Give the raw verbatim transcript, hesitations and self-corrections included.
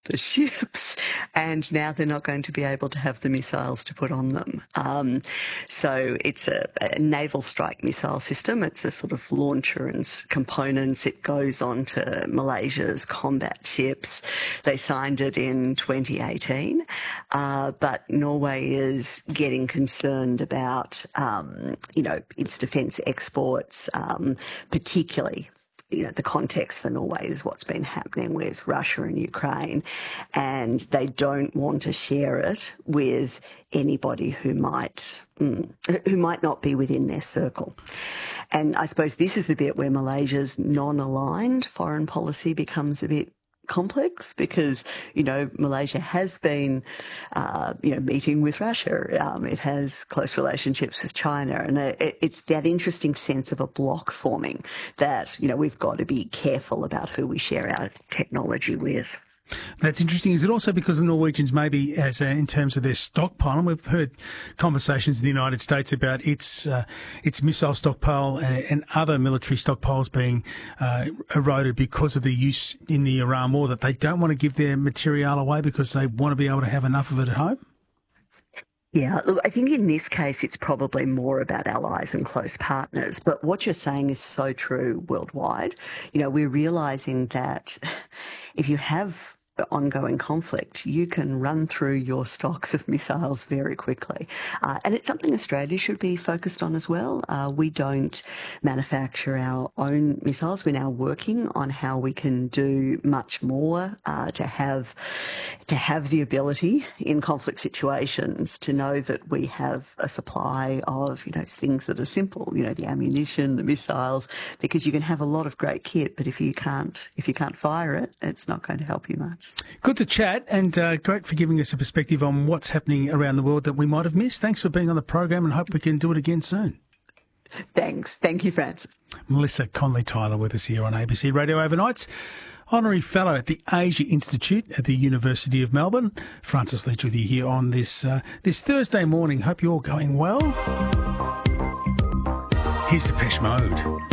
the ships, and now they're not going to be able to have the missiles to put on them. Um, so it's a, a naval strike missile system. It's a sort of launcher and s- components. It goes on to Malaysia's combat ships. They signed it in twenty eighteen, uh, but Norway is getting concerned about, um, you know, its defence exports, um, particularly you know, the context for Norway is what's been happening with Russia and Ukraine, and they don't want to share it with anybody who might mm, who might not be within their circle. And I suppose this is the bit where Malaysia's non-aligned foreign policy becomes a bit complex, because, you know, Malaysia has been, uh, you know, meeting with Russia. Um, it has close relationships with China, and it, it's that interesting sense of a block forming that, you know, we've got to be careful about who we share our technology with. That's interesting. Is it also because the Norwegians maybe, as uh, in terms of their stockpile, and we've heard conversations in the United States about its uh, its missile stockpile and, and other military stockpiles being uh, eroded because of the use in the Iran war, that they don't want to give their material away because they want to be able to have enough of it at home? Yeah, look, I think in this case it's probably more about allies and close partners. But what you're saying is so true worldwide. You know, we're realising that if you have ongoing conflict, you can run through your stocks of missiles very quickly. Uh, and it's something Australia should be focused on as well. Uh, we don't manufacture our own missiles. We're now working on how we can do much more uh, to have to have the ability in conflict situations to know that we have a supply of, you know, things that are simple, you know, the ammunition, the missiles, because you can have a lot of great kit, but if you can't if you can't fire it, it's not going to help you much. Good to chat, and uh, great for giving us a perspective on what's happening around the world that we might have missed. Thanks for being on the program, and hope we can do it again soon. Thanks. Thank you, Francis. Melissa Conley-Tyler with us here on A B C Radio Overnights. Honorary Fellow at the Asia Institute at the University of Melbourne. Francis Leach with you here on this uh, this Thursday morning. Hope you're all going well. Here's Depeche Mode.